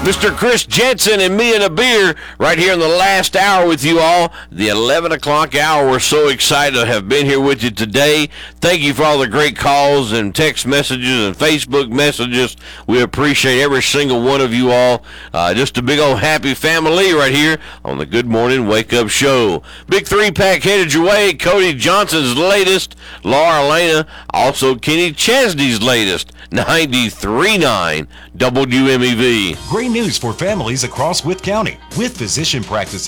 Mr. Chris Jensen and me and a beer right here in the last hour with you all, the 11 o'clock hour. We're so excited to have been here with you today. Thank you for all the great calls and text messages and Facebook messages. We appreciate every single one of you all. Just a big old happy family right here on the Good Morning Wake Up Show. Big 3-pack headed your way. Cody Johnson's latest. Laura Lena, also Kenny Chesney's latest. 93.9 WMEV. Great news for families across Wythe County. With physician practices